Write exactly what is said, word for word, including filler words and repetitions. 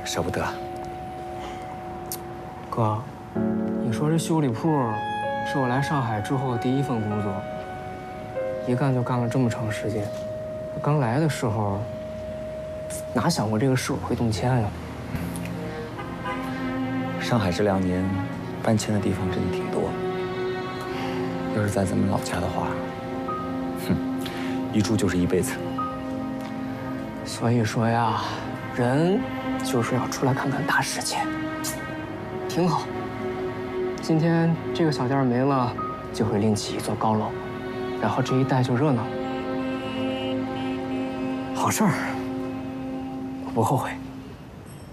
舍不得。 哥，你说这修理铺是我来上海之后第一份工作，一干就干了这么长时间。刚来的时候，哪想过这个事我会动迁呀？ 上海这两年搬迁的地方真的挺多。要是在咱们老家的话，哼，一住就是一辈子。 所以说呀，人就是要出来看看大世界，挺好。今天这个小店没了，就会另起一座高楼，然后这一带就热闹。好事儿，我不后悔。